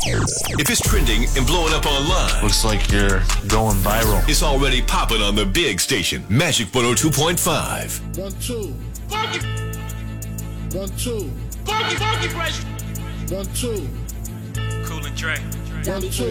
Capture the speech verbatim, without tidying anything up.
If it's trending and blowing up online, looks like you're going viral. It's already popping on the big station, Magic one oh two point five. One, two. Funky. One, two. Funky, funky fresh. One, two. Cool and Dre. One, two.